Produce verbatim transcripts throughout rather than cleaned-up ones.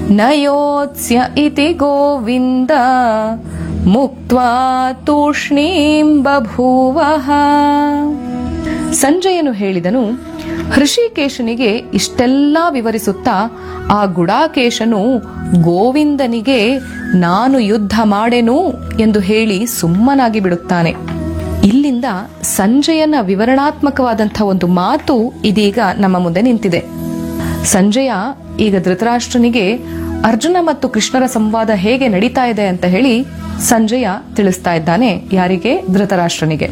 ನಯೋತ್ಸ್ಯ ಇತಿ ಗೋವಿಂದ ಮುಕ್ತ್ವಾ ತೂಷ್ಣೀಂ ಬಭೂವಃ. ಸಂಜಯನು ಹೇಳಿದನು, ಹೃಷಿಕೇಶನಿಗೆ ಇಷ್ಟೆಲ್ಲ ವಿವರಿಸುತ್ತಾ ಆ ಗುಡಾಕೇಶನು ಗೋವಿಂದನಿಗೆ ನಾನು ಯುದ್ಧ ಮಾಡೆನು ಎಂದು ಹೇಳಿ ಸುಮ್ಮನಾಗಿ ಬಿಡುತ್ತಾನೆ. ಇಲ್ಲಿಂದ ಸಂಜಯನ ವಿವರಣಾತ್ಮಕವಾದಂಥ ಒಂದು ಮಾತು ಇದೀಗ ನಮ್ಮ ಮುಂದೆ ನಿಂತಿದೆ. ಸಂಜಯ ಈಗ ಧೃತರಾಷ್ಟ್ರನಿಗೆ ಅರ್ಜುನ ಮತ್ತು ಕೃಷ್ಣರ ಸಂವಾದ ಹೇಗೆ ನಡೀತಾ ಇದೆ ಅಂತ ಹೇಳಿ ಸಂಜಯ ತಿಳಿಸ್ತಾ ಇದ್ದಾನೆ. ಯಾರಿಗೆ? ಧೃತರಾಷ್ಟ್ರನಿಗೆ.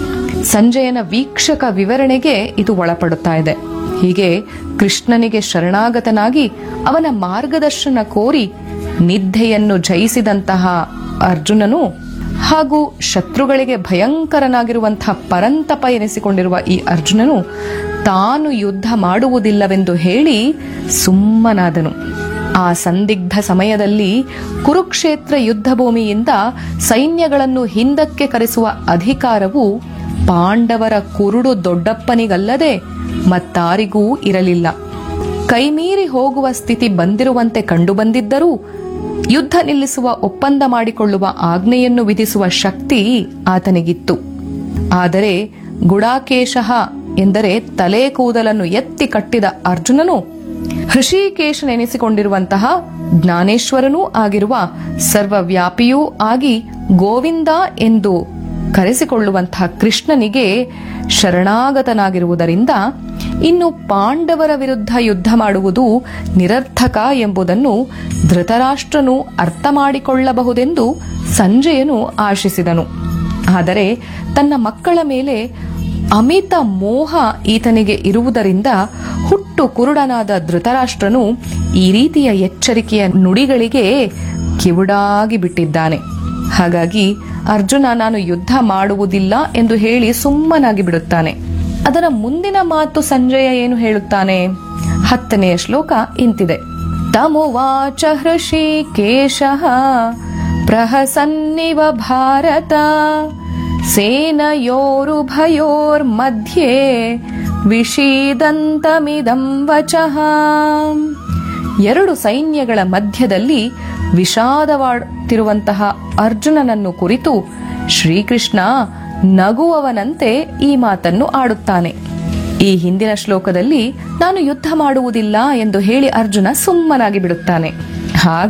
ಸಂಜಯನ ವೀಕ್ಷಕ ವಿವರಣೆಗೆ ಇದು ಒಳಪಡುತ್ತಾ ಇದೆ. ಹೀಗೆ ಕೃಷ್ಣನಿಗೆ ಶರಣಾಗತನಾಗಿ ಅವನ ಮಾರ್ಗದರ್ಶನ ಕೋರಿ ನಿದ್ರೆಯನ್ನು ಜಯಿಸಿದಂತಹ ಅರ್ಜುನನು ಹಾಗೂ ಶತ್ರುಗಳಿಗೆ ಭಯಂಕರನಾಗಿರುವಂತಹ ಪರಂತಪ ಎನಿಸಿಕೊಂಡಿರುವ ಈ ಅರ್ಜುನನು ತಾನು ಯುದ್ಧ ಮಾಡುವುದಿಲ್ಲವೆಂದು ಹೇಳಿ ಸುಮ್ಮನಾದನು. ಆ ಸಂದಿಗ್ಧ ಸಮಯದಲ್ಲಿ ಕುರುಕ್ಷೇತ್ರ ಯುದ್ಧ ಭೂಮಿಯಿಂದ ಸೈನ್ಯಗಳನ್ನು ಹಿಂದಕ್ಕೆ ಕರೆಸುವ ಅಧಿಕಾರವು ಪಾಂಡವರ ಕುರುಡು ದೊಡ್ಡಪ್ಪನಿಗಲ್ಲದೆ ಮತ್ತಾರಿಗೂ ಇರಲಿಲ್ಲ. ಕೈಮೀರಿ ಹೋಗುವ ಸ್ಥಿತಿ ಬಂದಿರುವಂತೆ ಕಂಡುಬಂದಿದ್ದರೂ ಯುದ್ಧ ನಿಲ್ಲಿಸುವ ಒಪ್ಪಂದ ಮಾಡಿಕೊಳ್ಳುವ ಆಜ್ಞೆಯನ್ನು ವಿಧಿಸುವ ಶಕ್ತಿ ಆತನಿಗಿತ್ತು. ಆದರೆ ಗುಡಾಕೇಶ ಎಂದರೆ ತಲೆ ಕೂದಲನ್ನು ಎತ್ತಿ ಕಟ್ಟಿದ ಅರ್ಜುನನು ಹೃಷಿಕೇಶನೆನಿಸಿಕೊಂಡಿರುವಂತಹ ಜ್ಞಾನೇಶ್ವರನೂ ಆಗಿರುವ ಸರ್ವವ್ಯಾಪಿಯೂ ಆಗಿ ಗೋವಿಂದ ಎಂದು ಕರೆಸಿಕೊಳ್ಳುವಂತಹ ಕೃಷ್ಣನಿಗೆ ಶರಣಾಗತನಾಗಿರುವುದರಿಂದ ಇನ್ನು ಪಾಂಡವರ ವಿರುದ್ಧ ಯುದ್ಧ ಮಾಡುವುದು ನಿರರ್ಥಕ ಎಂಬುದನ್ನು ಧೃತರಾಷ್ಟ್ರನು ಅರ್ಥ ಮಾಡಿಕೊಳ್ಳಬಹುದೆಂದು ಸಂಜಯನು ಆಶಿಸಿದನು. ಆದರೆ ತನ್ನ ಮಕ್ಕಳ ಮೇಲೆ ಅಮಿತ ಮೋಹ ಈತನಿಗೆ ಇರುವುದರಿಂದ ಹುಟ್ಟು ಕುರುಡನಾದ ಧೃತರಾಷ್ಟ್ರನು ಈ ರೀತಿಯ ಎಚ್ಚರಿಕೆಯ ನುಡಿಗಳಿಗೆ ಕಿವುಡಾಗಿ ಬಿಟ್ಟಿದ್ದಾನೆ. ಹಾಗಾಗಿ ಅರ್ಜುನ ನಾನು ಯುದ್ಧ ಮಾಡುವುದಿಲ್ಲ ಎಂದು ಹೇಳಿ ಸುಮ್ಮನಾಗಿ ಬಿಡುತ್ತಾನೆ. ಅದರ ಮುಂದಿನ ಮಾತು ಸಂಜಯ ಏನು ಹೇಳುತ್ತಾನೆ? ಹತ್ತನೆಯ ಶ್ಲೋಕ ಇಂತಿದೆ. ತಮುವಾಚ ಹೃಷಿಕೇಶಃ ಪ್ರಹಸನ್ನಿವ ಭಾರತ ಸೇನಯೋರುಭಯೋರ್ಮಧ್ಯೆ ವಿಷೀದಂತಮಿದಂ ವಚಃ. ಎರಡು ಸೈನ್ಯಗಳ ಮಧ್ಯದಲ್ಲಿ ವಿಷಾದವಾಡುತ್ತಿರುವಂತಹ ಅರ್ಜುನನನ್ನು ಕುರಿತು ಶ್ರೀಕೃಷ್ಣ ನಗುವವನಂತೆ ಈ ಮಾತನ್ನು ಆಡುತ್ತಾನೆ. ಈ ಹಿಂದಿನ ಶ್ಲೋಕದಲ್ಲಿ ನಾನು ಯುದ್ಧ ಮಾಡುವುದಿಲ್ಲ ಎಂದು ಹೇಳಿ ಅರ್ಜುನ ಸುಮ್ಮನಾಗಿ ಬಿಡುತ್ತಾನೆ. ಆಗ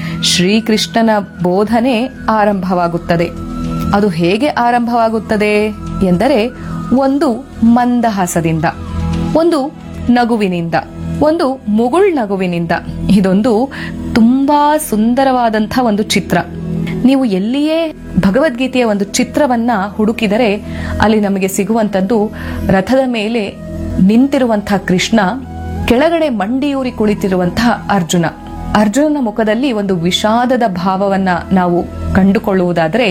ಶ್ರೀಕೃಷ್ಣನ ಬೋಧನೆ ಆರಂಭವಾಗುತ್ತದೆ. ಅದು ಹೇಗೆ ಆರಂಭವಾಗುತ್ತದೆ ಎಂದರೆ ಒಂದು ಮಂದಹಾಸದಿಂದ, ಒಂದು ನಗುವಿನಿಂದ, ಒಂದು ಮುಗುಳ್ ನಗುವಿನಿಂದ. ಇದೊಂದು ತುಂಬಾ ಸುಂದರವಾದಂಥ ಒಂದು ಚಿತ್ರ. ನೀವು ಎಲ್ಲಿಯೇ ಭಗವದ್ಗೀತೆಯ ಒಂದು ಚಿತ್ರವನ್ನ ಹುಡುಕಿದರೆ ಅಲ್ಲಿ ನಮಗೆ ಸಿಗುವಂತದ್ದು ರಥದ ಮೇಲೆ ನಿಂತಿರುವಂತಹ ಕೃಷ್ಣ, ಕೆಳಗಡೆ ಮಂಡಿಯೂರಿ ಕುಳಿತಿರುವಂತಹ ಅರ್ಜುನ. ಅರ್ಜುನನ ಮುಖದಲ್ಲಿ ಒಂದು ವಿಷಾದದ ಭಾವವನ್ನ ನಾವು ಕಂಡುಕೊಳ್ಳುವುದಾದರೆ,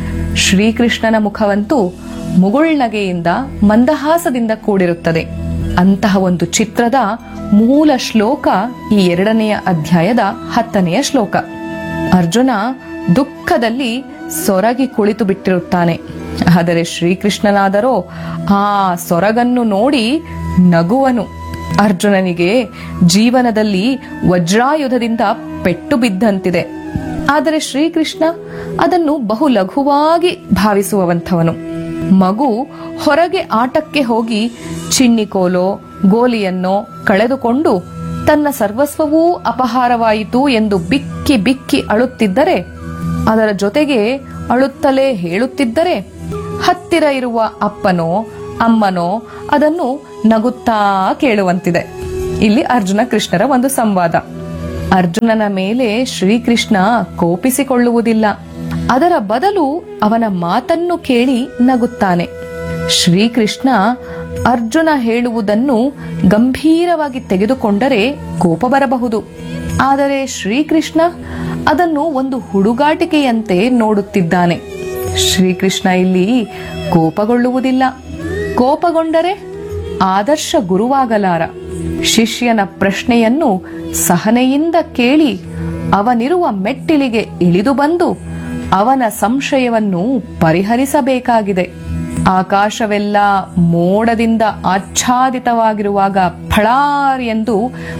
ಶ್ರೀಕೃಷ್ಣನ ಮುಖವಂತೂ ಮುಗುಳ್ನಗೆಯಿಂದ ಮಂದಹಾಸದಿಂದ ಕೂಡಿರುತ್ತದೆ. ಅಂತಹ ಒಂದು ಚಿತ್ರದ ಮೂಲ ಶ್ಲೋಕ ಈ ಎರಡನೆಯ ಅಧ್ಯಾಯದ ಹತ್ತನೆಯ ಶ್ಲೋಕ. ಅರ್ಜುನ ದುಃಖದಲ್ಲಿ ಸೊರಗಿ ಕುಳಿತು ಬಿಟ್ಟಿರುತ್ತಾನೆ. ಆದರೆ ಶ್ರೀಕೃಷ್ಣನಾದರೋ ಆ ಸೊರಗನ್ನು ನೋಡಿ ನಗುವನು. ಅರ್ಜುನನಿಗೆ ಜೀವನದಲ್ಲಿ ವಜ್ರಾಯುಧದಿಂದ ಪೆಟ್ಟು ಬಿದ್ದಂತಿದೆ. ಆದರೆ ಶ್ರೀಕೃಷ್ಣ ಅದನ್ನು ಬಹು ಲಘುವಾಗಿ ಭಾವಿಸುವಂಥವನು. ಮಗು ಹೊರಗೆ ಆಟಕ್ಕೆ ಹೋಗಿ ಚಿನ್ನಿಕೋಲೋ ಗೋಲಿಯನ್ನೋ ಕಳೆದುಕೊಂಡು ತನ್ನ ಸರ್ವಸ್ವವೂ ಅಪಹಾರವಾಯಿತು ಎಂದು ಬಿಕ್ಕಿ ಬಿಕ್ಕಿ ಅಳುತ್ತಿದ್ದರೆ, ಅದರ ಜೊತೆಗೆ ಅಳುತ್ತಲೇ ಹೇಳುತ್ತಿದ್ದರೆ, ಹತ್ತಿರ ಇರುವ ಅಪ್ಪನೋ ಅಮ್ಮನೋ ಅದನ್ನು ನಗುತ್ತಾ ಕೇಳುವಂತಿದೆ. ಇಲ್ಲಿ ಅರ್ಜುನ ಕೃಷ್ಣರ ಒಂದು ಸಂವಾದ. ಅರ್ಜುನನ ಮೇಲೆ ಶ್ರೀಕೃಷ್ಣ ಕೋಪಿಸಿಕೊಳ್ಳುವುದಿಲ್ಲ. ಅದರ ಬದಲು ಅವನ ಮಾತನ್ನು ಕೇಳಿ ನಗುತ್ತಾನೆ. ಶ್ರೀಕೃಷ್ಣ ಅರ್ಜುನ ಹೇಳುವುದನ್ನು ಗಂಭೀರವಾಗಿ ತೆಗೆದುಕೊಂಡರೆ ಕೋಪ ಬರಬಹುದು. ಆದರೆ ಶ್ರೀಕೃಷ್ಣ ಅದನ್ನು ಒಂದು ಹುಡುಗಾಟಿಕೆಯಂತೆ ನೋಡುತ್ತಿದ್ದಾನೆ. ಶ್ರೀಕೃಷ್ಣ ಇಲ್ಲಿ ಕೋಪಗೊಳ್ಳುವುದಿಲ್ಲ. ಕೋಪಗೊಂಡರೆ ಆದರ್ಶ ಗುರುವಾಗಲಾರ. ಶಿಷ್ಯನ ಪ್ರಶ್ನೆಯನ್ನು ಸಹನೆಯಿಂದ ಕೇಳಿ ಅವನಿರುವ ಮೆಟ್ಟಿಲಿಗೆ ಇಳಿದು ಬಂದು ಅವನ ಸಂಶಯವನ್ನು ಪರಿಹರಿಸಬೇಕಾಗಿದೆ. ಆಕಾಶವೆಲ್ಲ ಮೋಡದಿಂದ ಆಚ್ಛಾದಿತವಾಗಿರುವಾಗ ಫಳಾರ್ ಎಂದು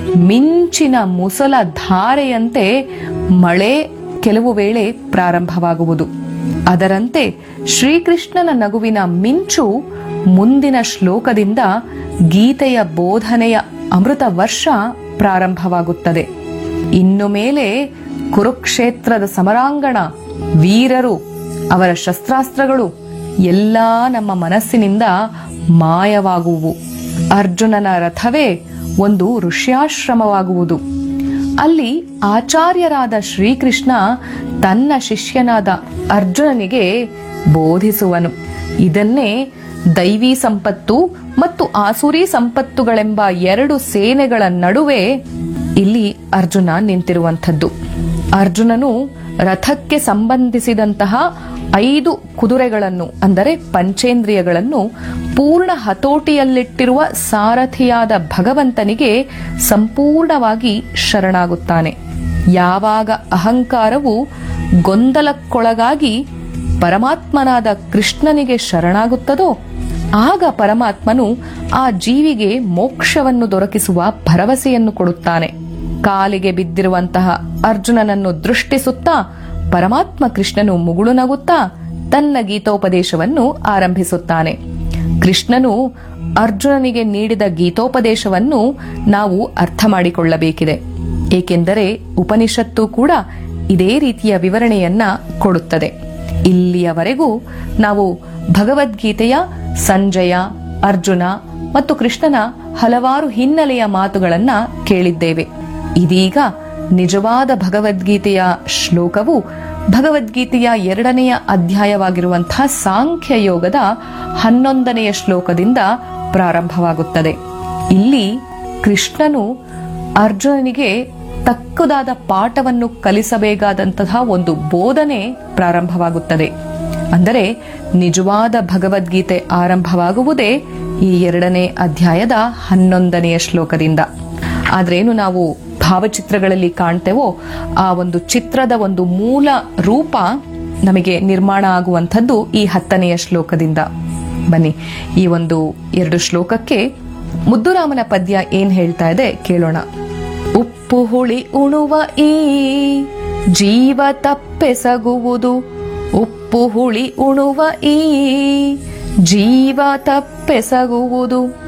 ಮಿಂಚಿನ ಮುಸಲ ಧಾರೆಯಂತೆ ಮಳೆ ಕೆಲವು ವೇಳೆ ಪ್ರಾರಂಭವಾಗುವುದು. ಅದರಂತೆ ಶ್ರೀಕೃಷ್ಣನ ನಗುವಿನ ಮಿಂಚು ಮುಂದಿನ ಶ್ಲೋಕದಿಂದ ಗೀತೆಯ ಬೋಧನೆಯ ಅಮೃತ ವರ್ಷ ಪ್ರಾರಂಭವಾಗುತ್ತದೆ. ಇನ್ನು ಮೇಲೆ ಕುರುಕ್ಷೇತ್ರದ ಸಮರಾಂಗಣ, ವೀರರು, ಅವರ ಶಸ್ತ್ರಾಸ್ತ್ರಗಳು ಎಲ್ಲಾ ನಮ್ಮ ಮನಸ್ಸಿನಿಂದ ಮಾಯವಾಗುವು. ಅರ್ಜುನನ ರಥವೇ ಒಂದು ಋಷ್ಯಾಶ್ರಮವಾಗುವುದು. ಅಲ್ಲಿ ಆಚಾರ್ಯರಾದ ಶ್ರೀಕೃಷ್ಣ ತನ್ನ ಶಿಷ್ಯನಾದ ಅರ್ಜುನನಿಗೆ ಬೋಧಿಸುವನು. ಇದನ್ನೇ ದೈವಿ ಸಂಪತ್ತು ಮತ್ತು ಆಸುರಿ ಸಂಪತ್ತುಗಳೆಂಬ ಎರಡು ಸೇನೆಗಳ ನಡುವೆ ಇಲ್ಲಿ ಅರ್ಜುನ ನಿಂತಿರುವಂಥದ್ದು. ಅರ್ಜುನನು ರಥಕ್ಕೆ ಸಂಬಂಧಿಸಿದಂತಹ ಐದು ಕುದುರೆಗಳನ್ನು ಅಂದರೆ ಪಂಚೇಂದ್ರಿಯಗಳನ್ನು ಪೂರ್ಣ ಹತೋಟಿಯಲ್ಲಿಟ್ಟಿರುವ ಸಾರಥಿಯಾದ ಭಗವಂತನಿಗೆ ಸಂಪೂರ್ಣವಾಗಿ ಶರಣಾಗುತ್ತಾನೆ. ಯಾವಾಗ ಅಹಂಕಾರವು ಗೊಂದಲಕ್ಕೊಳಗಾಗಿ ಪರಮಾತ್ಮನಾದ ಕೃಷ್ಣನಿಗೆ ಶರಣಾಗುತ್ತದೋ ಆಗ ಪರಮಾತ್ಮನು ಆ ಜೀವಿಗೆ ಮೋಕ್ಷವನ್ನು ದೊರಕಿಸುವ ಭರವಸೆಯನ್ನು ಕೊಡುತ್ತಾನೆ. ಕಾಲಿಗೆ ಬಿದ್ದಿರುವಂತಹ ಅರ್ಜುನನನ್ನು ದೃಷ್ಟಿಸುತ್ತಾ ಪರಮಾತ್ಮ ಕೃಷ್ಣನು ಮುಗುಳು ನಗುತ್ತಾ ತನ್ನ ಗೀತೋಪದೇಶವನ್ನು ಆರಂಭಿಸುತ್ತಾನೆ. ಕೃಷ್ಣನು ಅರ್ಜುನನಿಗೆ ನೀಡಿದ ಗೀತೋಪದೇಶವನ್ನು ನಾವು ಅರ್ಥ ಮಾಡಿಕೊಳ್ಳಬೇಕಿದೆ. ಏಕೆಂದರೆ ಉಪನಿಷತ್ತು ಕೂಡ ಇದೇ ರೀತಿಯ ವಿವರಣೆಯನ್ನ ಕೊಡುತ್ತದೆ. ಇಲ್ಲಿಯವರೆಗೂ ನಾವು ಭಗವದ್ಗೀತೆಯ ಸಂಜಯ, ಅರ್ಜುನ ಮತ್ತು ಕೃಷ್ಣನ ಹಲವಾರು ಹಿನ್ನೆಲೆಯ ಮಾತುಗಳನ್ನ ಕೇಳಿದ್ದೇವೆ. ಇದೀಗ ನಿಜವಾದ ಭಗವದ್ಗೀತೆಯ ಶ್ಲೋಕವು ಭಗವದ್ಗೀತೆಯ ಎರಡನೆಯ ಅಧ್ಯಾಯವಾಗಿರುವಂತಹ ಸಾಂಖ್ಯ ಯೋಗದ ಹನ್ನೊಂದನೆಯ ಶ್ಲೋಕದಿಂದ ಪ್ರಾರಂಭವಾಗುತ್ತದೆ. ಇಲ್ಲಿ ಕೃಷ್ಣನು ಅರ್ಜುನನಿಗೆ ತಕ್ಕುದಾದ ಪಾಠವನ್ನು ಕಲಿಸಬೇಕಾದಂತಹ ಒಂದು ಬೋಧನೆ ಪ್ರಾರಂಭವಾಗುತ್ತದೆ. ಅಂದರೆ ನಿಜವಾದ ಭಗವದ್ಗೀತೆ ಆರಂಭವಾಗುವುದೇ ಈ ಎರಡನೇ ಅಧ್ಯಾಯದ ಹನ್ನೊಂದನೆಯ ಶ್ಲೋಕದಿಂದ. ಆದ್ರೇನು ನಾವು ಭಾವಚಿತ್ರಗಳಲ್ಲಿ ಕಾಣ್ತೇವೋ ಆ ಒಂದು ಚಿತ್ರದ ಒಂದು ಮೂಲ ರೂಪ ನಮಗೆ ನಿರ್ಮಾಣ ಆಗುವಂಥದ್ದು ಈ ಹತ್ತನೆಯ ಶ್ಲೋಕದಿಂದ. ಬನ್ನಿ ಈ ಒಂದು ಎರಡು ಶ್ಲೋಕಕ್ಕೆ ಮುದ್ದುರಾಮನ ಪದ್ಯ ಏನ್ ಹೇಳ್ತಾ ಇದೆ ಕೇಳೋಣ. ಉಪ್ಪು ಹುಳಿ ಉಣುವ ಈ ಜೀವ ತಪ್ಪೆಸಗುವುದು, ಉಪ್ಪು ಹುಳಿ ಉಣುವ ಈ ಜೀವ ತಪ್ಪೆಸಗುವುದು.